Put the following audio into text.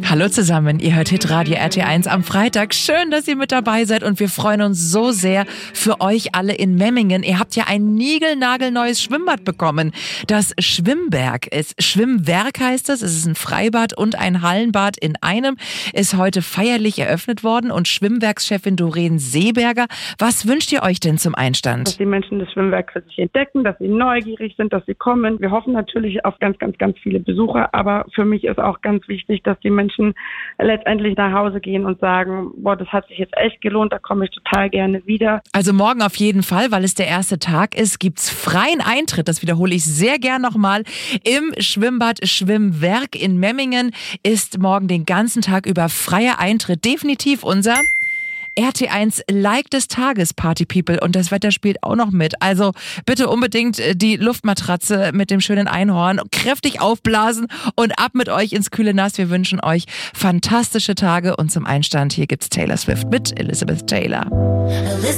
Hallo zusammen, ihr hört Hitradio RT1 am Freitag. Schön, dass ihr mit dabei seid und wir freuen uns so sehr für euch alle in Memmingen. Ihr habt ja ein niegelnagelneues Schwimmbad bekommen, das Schwimmberg ist. Schwimmwerk heißt es ist ein Freibad und ein Hallenbad in einem, ist heute feierlich eröffnet worden und Schwimmwerkschefin Doreen Seeberger, was wünscht ihr euch denn zum Einstand? Dass die Menschen das Schwimmwerk für sich entdecken, dass sie neugierig sind, dass sie kommen. Wir hoffen natürlich auf ganz viele Besucher, aber für mich ist auch ganz wichtig, dass die Menschen letztendlich nach Hause gehen und sagen, boah, das hat sich jetzt echt gelohnt, da komme ich total gerne wieder. Also morgen auf jeden Fall, weil es der erste Tag ist, gibt's freien Eintritt, das wiederhole ich sehr gern nochmal, im Schwimmbad Schwimmwerk in Memmingen ist morgen den ganzen Tag über freier Eintritt. Definitiv unser RT1 Like des Tages, Party People, und das Wetter spielt auch noch mit. Also bitte unbedingt die Luftmatratze mit dem schönen Einhorn kräftig aufblasen und ab mit euch ins kühle Nass. Wir wünschen euch fantastische Tage und zum Einstand hier gibt's Taylor Swift mit Elizabeth Taylor.